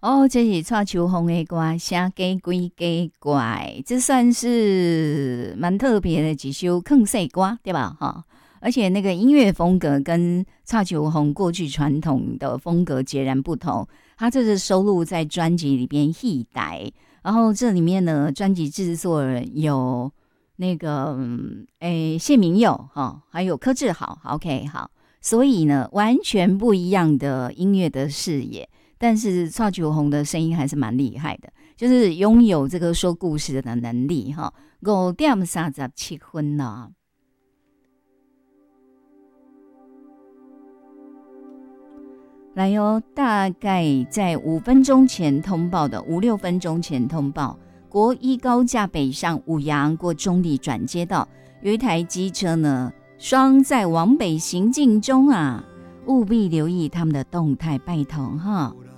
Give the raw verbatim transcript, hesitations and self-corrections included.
哦，这是蔡秋凤的歌，声假鬼假怪，这算是蛮特别的几首坑世歌，对吧？哈，而且那个音乐风格跟蔡秋凤过去传统的风格截然不同。他这是收录在专辑里边《一代》，然后这里面呢，专辑制作人有那个诶谢明佑哈，还有柯志豪 ，OK 好，所以呢，完全不一样的音乐的视野。但是蔡秋红的声音还是蛮厉害的，就是拥有这个说故事的能力哈。五点三十七分了，来哟，大概在五分钟前通报的，五六分钟前通报，国一高架北上五杨过中立转接道，有一台机车呢，双在往北行进中啊，务必留意他们的动态，拜托哈。